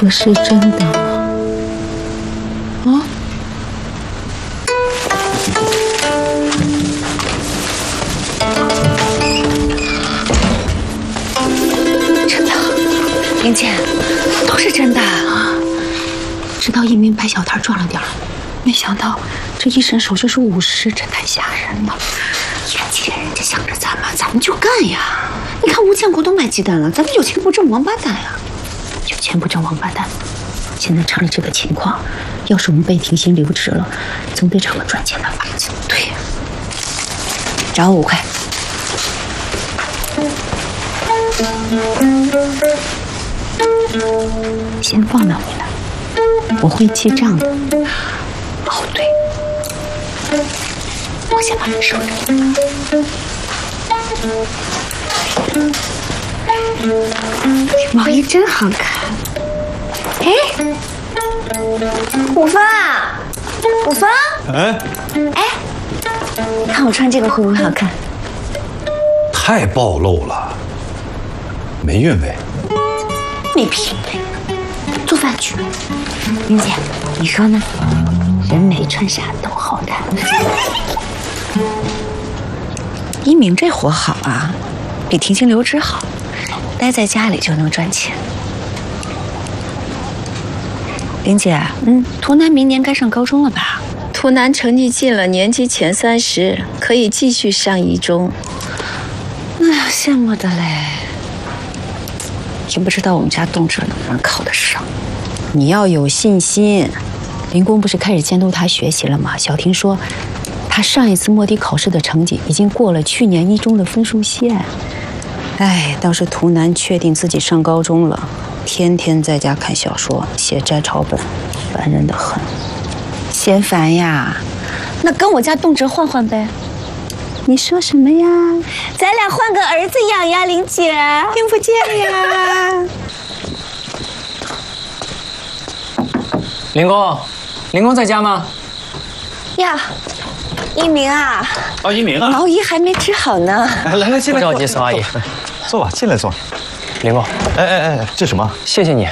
这是真的吗？啊？真的，玲姐，都是真的啊！知道一鸣摆小摊赚了点儿，没想到这一伸手就是50，这太吓人了。眼前人家想着咱们就干呀！你看吴建国都卖鸡蛋了，咱们有钱不挣王八蛋呀！有钱不挣王八蛋。现在成了这个情况，要是我们被停薪留职了，总得找个赚钱的法子。对呀，找我5块。先放到你那，我会记账的。哦，对，我先把这收着。毛衣真好看。哎，五芳啊，五芳，哎，看我穿这个会不会好看？ 太暴露了，没韵味。 没品味，做饭去。玲姐，你说呢？人美穿啥都好看。一鸣这活好啊，比停薪留职好，待在家里就能赚钱。玲姐，图南明年该上高中了吧？ 图南成绩进了年级前30，可以继续上一中。 哎呀，羡慕的嘞！也不知道我们家动辄能不能考得上。你要有信心。林工不是开始监督他学习了吗？小婷说，他上一次摸底考试的成绩已经过了去年一中的分数线。哎，倒是图南确定自己上高中了。天天在家看小说，写摘抄本，烦人的很。嫌烦呀？那跟我家动辄换换呗。你说什么呀？咱俩换个儿子养呀，玲姐。听不见呀。 林工在家吗？ 呀，一鸣啊。 哦，一鸣啊。 毛衣还没织好呢。 来，进来。 不着急，宋阿姨。 坐吧，进来坐。 林工， 这什么？ 谢谢你。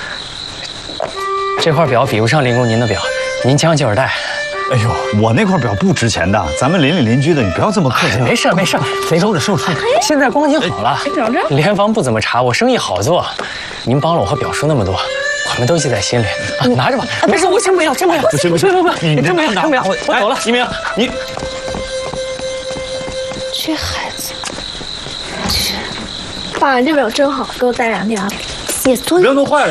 这块表比不上林工您的表，您将就着戴。 哎呦，我那块表不值钱的，咱们邻里邻居的，你不要这么客气。 没事。 收着。 现在光景好了，联防不怎么查，我生意好做。您帮了我和表叔那么多，我们都记在心里。拿着吧，没事，我真不要。不行，你真不要，我走了。一鸣，你这孩子， 爸，你这表真好，给我带2条。 也多不要弄坏了。